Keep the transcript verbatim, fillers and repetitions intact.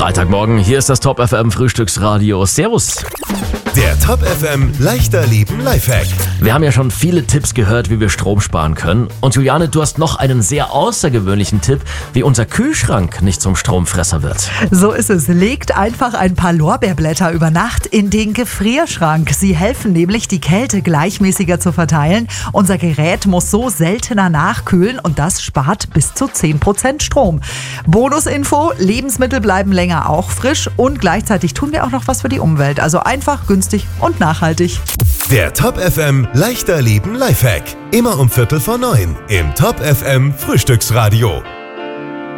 Freitagmorgen, hier ist das Top F M Frühstücksradio. Servus. Der Top F M leichter Leben Lifehack. Wir haben ja schon viele Tipps gehört, wie wir Strom sparen können. Und Juliane, du hast noch einen sehr außergewöhnlichen Tipp, wie unser Kühlschrank nicht zum Stromfresser wird. So ist es. Legt einfach ein paar Lorbeerblätter über Nacht in den Gefrierschrank. Sie helfen nämlich, die Kälte gleichmäßiger zu verteilen. Unser Gerät muss so seltener nachkühlen und das spart bis zu zehn Prozent Strom. Bonusinfo, Lebensmittel bleiben länger auch frisch und gleichzeitig tun wir auch noch was für die Umwelt. Also einfach, günstig und nachhaltig. Der Top F M leichter Leben Lifehack. Immer um Viertel vor neun im Top F M Frühstücksradio.